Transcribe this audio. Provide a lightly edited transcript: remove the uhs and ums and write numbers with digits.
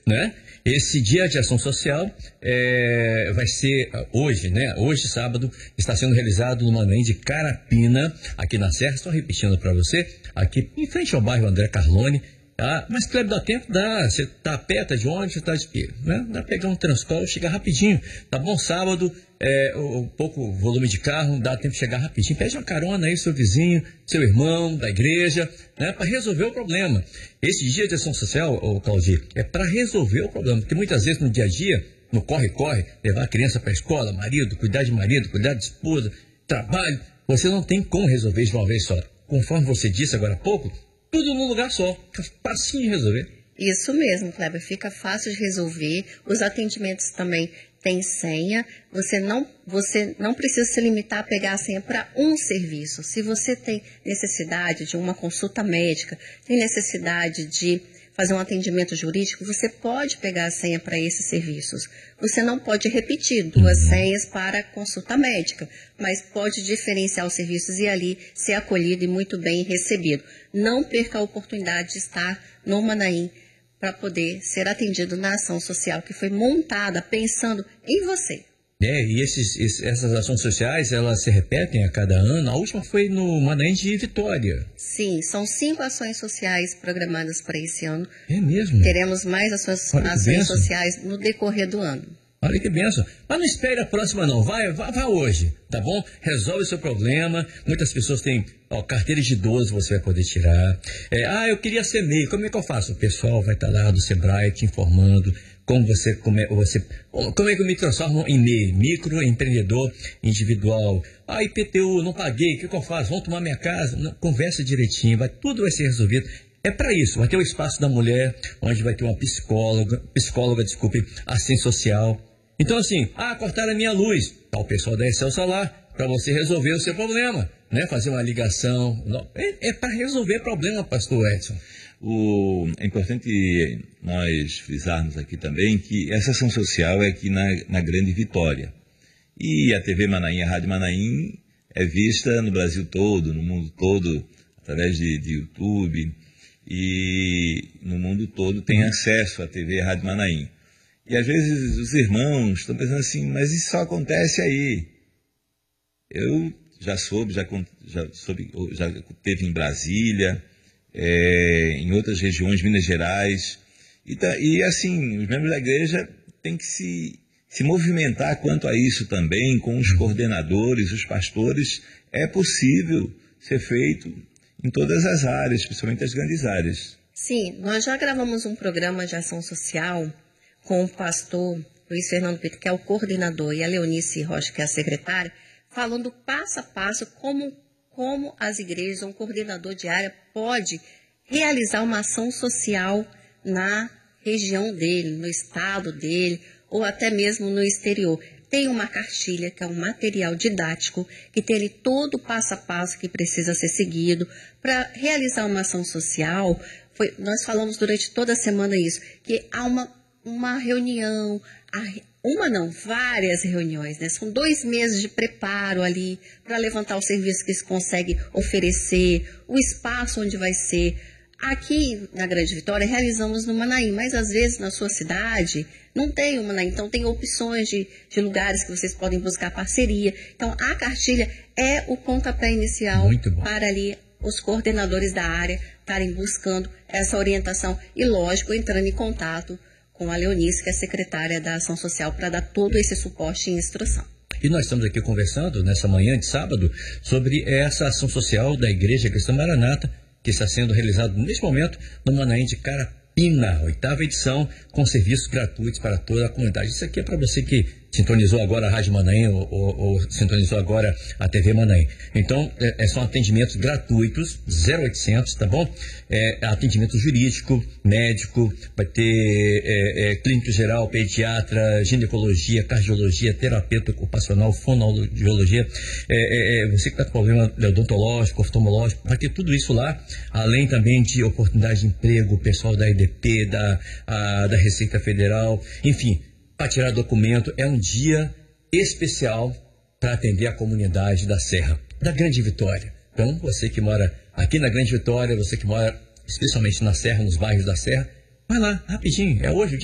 né? Esse dia de ação social vai ser hoje, né? Hoje, sábado, está sendo realizado no Manaim de Carapina, aqui na Serra. Estou repetindo para você, aqui em frente ao bairro André Carlone. Ah, mas, Cleber, dá tempo? Dá. Você está perto de onde? Você está de quê? Né? Dá para pegar um transporte, chegar rapidinho. Tá bom? Sábado, pouco volume de carro, dá tempo de chegar rapidinho. Pede uma carona aí, seu vizinho, seu irmão, da igreja, né? Para resolver o problema. Esse dia de ação social, Claudir, é para resolver o problema. Porque muitas vezes no dia a dia, no corre-corre, levar a criança para a escola, marido, cuidar de esposa, trabalho, você não tem como resolver de uma vez só. Conforme você disse agora há pouco, tudo num lugar só, facinho de resolver. Isso mesmo, Kleber, fica fácil de resolver. Os atendimentos também têm senha. Você não precisa se limitar a pegar a senha para um serviço. Se você tem necessidade de uma consulta médica, tem necessidade de fazer um atendimento jurídico, você pode pegar a senha para esses serviços. Você não pode repetir 2 senhas para consulta médica, mas pode diferenciar os serviços e ali ser acolhido e muito bem recebido. Não perca a oportunidade de estar no Manaim para poder ser atendido na ação social que foi montada pensando em você. E essas ações sociais, elas se repetem a cada ano. A última foi no Manaim de Vitória. Sim, são 5 ações sociais programadas para esse ano. É mesmo? Teremos mais ações sociais no decorrer do ano. Olha que bênção. Mas não espere a próxima não, vá hoje, tá bom? Resolve o seu problema. Muitas pessoas têm carteira de idoso, você vai poder tirar. Eu queria ser MEI, como é que eu faço? O pessoal vai estar lá do Sebrae te informando como é que eu me transformo em MEI, microempreendedor individual. IPTU, não paguei, o que eu faço? Vão tomar minha casa? Não, conversa direitinho, tudo vai ser resolvido. É para isso, vai ter o espaço da mulher, onde vai ter uma psicóloga, assistente social. Então assim, cortaram a minha luz, tá o pessoal da Excelsa lá, para você resolver o seu problema, né? Fazer uma ligação, é para resolver problema, pastor Edson. É importante nós frisarmos aqui também que essa ação social é aqui na Grande Vitória. E a TV Manaim, a Rádio Manaim, é vista no Brasil todo, no mundo todo, através de YouTube. E no mundo todo tem acesso à TV e à Rádio Manaim. E às vezes os irmãos estão pensando assim, mas isso só acontece aí. Eu já teve em Brasília, em outras regiões, Minas Gerais. E assim, os membros da igreja têm que se movimentar quanto a isso também, com os coordenadores, os pastores. É possível ser feito em todas as áreas, principalmente as grandes áreas. Sim, nós já gravamos um programa de ação social com o pastor Luiz Fernando Pinto, que é o coordenador, e a Leonice Rocha, que é a secretária, falando passo a passo como as igrejas, um coordenador de área pode realizar uma ação social na região dele, no estado dele, ou até mesmo no exterior. Tem uma cartilha, que é um material didático, que tem ali todo o passo a passo que precisa ser seguido. Para realizar uma ação social, nós falamos durante toda a semana isso, que há uma reunião, várias reuniões, né? São 2 meses de preparo ali, para levantar o serviço que se consegue oferecer, o espaço onde vai ser. Aqui na Grande Vitória realizamos no Manaim, mas às vezes na sua cidade não tem o Manaim, então tem opções de lugares que vocês podem buscar parceria. Então a cartilha é o pontapé inicial para ali os coordenadores da área estarem buscando essa orientação e, lógico, entrando em contato com a Leonice, que é secretária da Ação Social, para dar todo esse suporte e instrução. E nós estamos aqui conversando nessa manhã de sábado sobre essa ação social da Igreja Cristã Maranata, que está sendo realizado neste momento no Manaim de Carapina, 8ª edição, com serviços gratuitos para toda a comunidade. Isso aqui é para você que sintonizou agora a Rádio Manaim ou sintonizou agora a TV Manaim. Então, são atendimentos gratuitos, 0800, tá bom? Atendimento jurídico, médico, vai ter clínico geral, pediatra, ginecologia, cardiologia, terapeuta ocupacional, fonoaudiologia, você que está com problema odontológico, oftalmológico, vai ter tudo isso lá, além também de oportunidade de emprego, pessoal da EDP, da Receita Federal, enfim, para tirar documento. É um dia especial para atender a comunidade da Serra, da Grande Vitória. Então, você que mora aqui na Grande Vitória, você que mora especialmente na Serra, nos bairros da Serra, vai lá, rapidinho, é hoje.